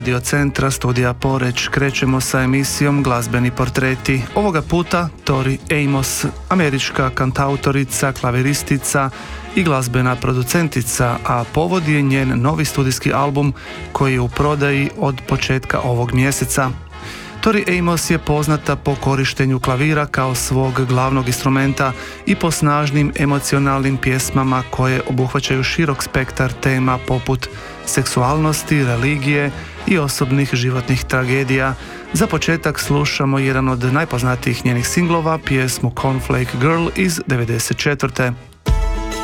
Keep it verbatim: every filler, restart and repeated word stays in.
Dio centra studija Poreć krećemo sa emisijom Glazbeni portreti. Ovoga puta Tori Amos, američka kantautorica, klaviristica i glazbena producentica, a povod je njen novi studijski album koji je u prodaji od početka ovog mjeseca. Tori Amos je poznata po korištenju klavira kao svog glavnog instrumenta i po snažnim emocionalnim pjesmama koje obuhvaćaju širok spektar tema poput seksualnosti, religije i osobnih životnih tragedija. Za početak slušamo jedan od najpoznatijih njenih singlova, pjesmu Cornflake Girl iz devedeset četvrte.